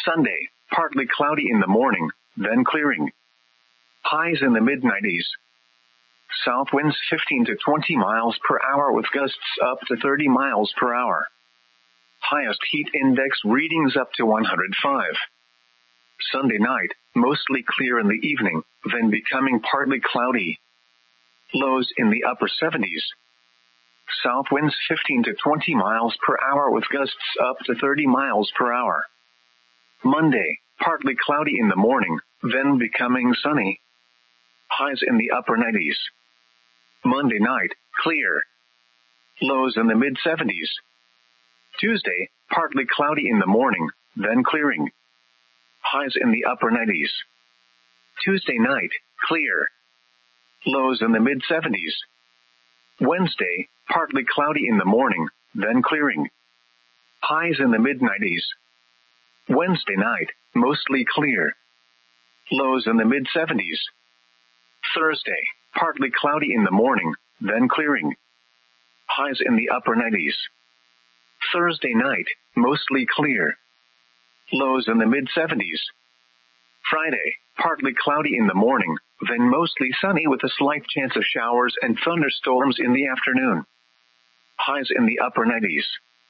Sunday, partly cloudy in the morning, then clearing. Highs in the mid-90s. South winds 15 to 20 miles per hour with gusts up to 30 miles per hour. Highest heat index readings up to 105. Sunday night, mostly clear in the evening, then becoming partly cloudy. Lows in the upper 70s. South winds 15 to 20 miles per hour with gusts up to 30 miles per hour. Monday, partly cloudy in the morning, then becoming sunny. Highs in the upper 90s. Monday night, clear. Lows in the mid-70s. Tuesday, partly cloudy in the morning, then clearing. Highs in the upper 90s. Tuesday night, clear. Lows in the mid-70s. Wednesday, partly cloudy in the morning, then clearing. Highs in the mid-90s. Wednesday night, mostly clear. Lows in the mid-70s. Thursday, partly cloudy in the morning, then clearing. Highs in the upper 90s. Thursday night, mostly clear. Lows in the mid-70s. Friday, partly cloudy in the morning, then mostly sunny with a slight chance of showers and thunderstorms in the afternoon. Highs in the upper 90s.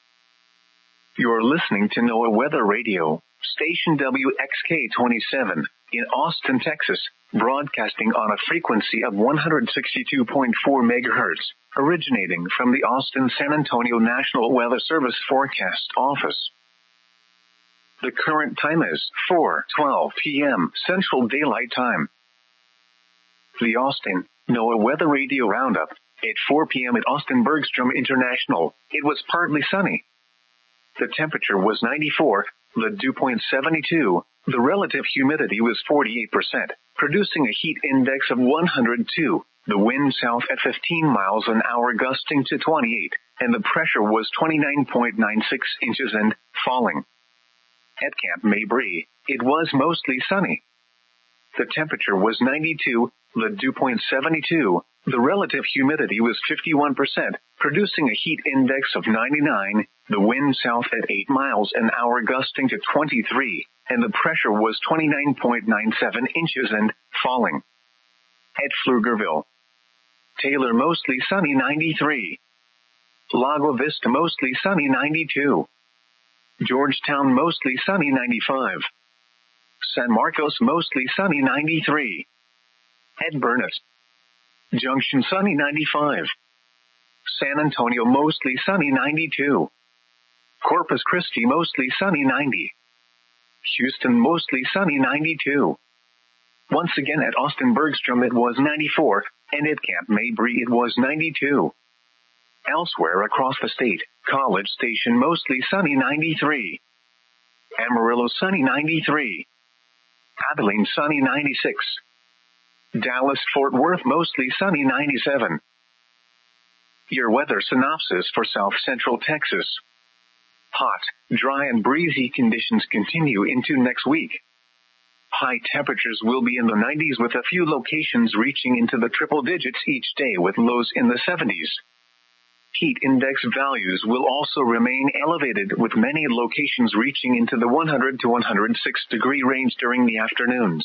You're listening to NOAA Weather Radio, station WXK-27, in Austin, Texas, broadcasting on a frequency of 162.4 megahertz, originating from the Austin-San Antonio National Weather Service Forecast Office. The current time is 4:12 p.m. Central Daylight Time. The Austin NOAA Weather Radio Roundup. At 4 p.m. at Austin Bergstrom International, it was partly sunny. The temperature was 94, the dew point 72, the relative humidity was 48%, producing a heat index of 102, the wind south at 15 miles an hour gusting to 28, and the pressure was 29.96 inches and falling. At Camp Mabry, it was mostly sunny. The temperature was 92, the dew point 72, the relative humidity was 51%, producing a heat index of 99, the wind south at 8 miles an hour gusting to 23, and the pressure was 29.97 inches and falling. At Pflugerville, Taylor mostly sunny 93. Lago Vista mostly sunny 92. Georgetown mostly sunny 95. San Marcos mostly sunny 93. At Burnett Junction sunny 95. San Antonio mostly sunny 92. Corpus Christi mostly sunny 90. Houston mostly sunny 92. Once again at Austin Bergstrom it was 94, and at Camp Mabry it was 92. Elsewhere across the state, College Station mostly sunny 93. Amarillo sunny 93. Abilene sunny 96. Dallas-Fort Worth mostly sunny 97. Your weather synopsis for South Central Texas. Hot, dry and breezy conditions continue into next week. High temperatures will be in the 90s with a few locations reaching into the triple digits each day with lows in the 70s. Heat index values will also remain elevated with many locations reaching into the 100 to 106 degree range during the afternoons.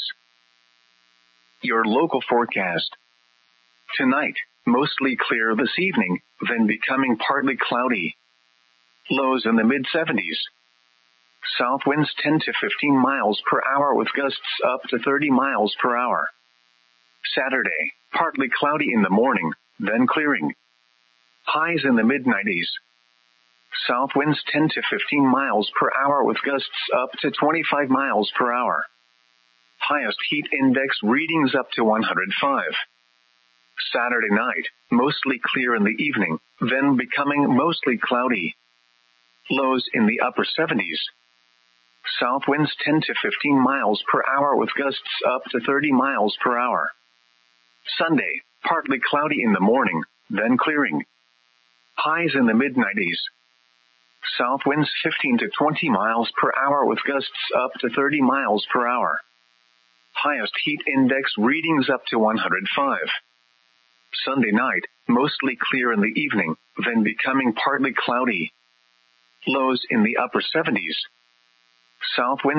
Your local forecast. Tonight, mostly clear this evening, then becoming partly cloudy. Lows in the mid-70s. South winds 10 to 15 miles per hour with gusts up to 30 miles per hour. Saturday, partly cloudy in the morning, then clearing. Highs in the mid-90s. South winds 10 to 15 miles per hour with gusts up to 25 miles per hour. Highest heat index readings up to 105. Saturday night, mostly clear in the evening, then becoming mostly cloudy. Lows in the upper 70s. South winds 10 to 15 miles per hour with gusts up to 30 miles per hour. Sunday, partly cloudy in the morning, then clearing. Highs in the mid-90s. South winds 15 to 20 miles per hour with gusts up to 30 miles per hour. Highest heat index readings up to 105. Sunday night, mostly clear in the evening, then becoming partly cloudy. Lows in the upper 70s. South winds